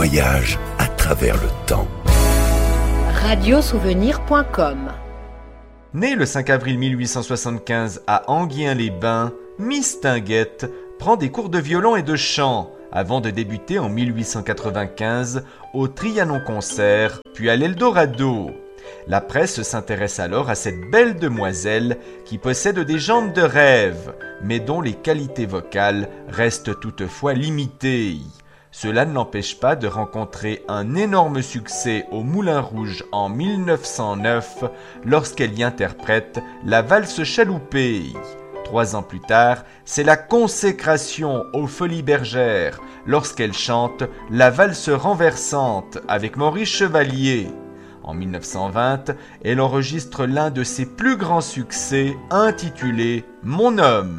voyage à travers le temps. Radiosouvenir.com. Née le 5 avril 1875 à Enghien-les-Bains, Miss Tinguette prend des cours de violon et de chant avant de débuter en 1895 au Trianon Concert, puis à l'Eldorado. La presse s'intéresse alors à cette belle demoiselle qui possède des jambes de rêve, mais dont les qualités vocales restent toutefois limitées. Cela ne l'empêche pas de rencontrer un énorme succès au Moulin Rouge en 1909 lorsqu'elle y interprète la valse chaloupée. 3 ans plus tard, c'est la consécration aux Folies Bergères lorsqu'elle chante la valse renversante avec Maurice Chevalier. En 1920, elle enregistre l'un de ses plus grands succès intitulé « Mon homme ».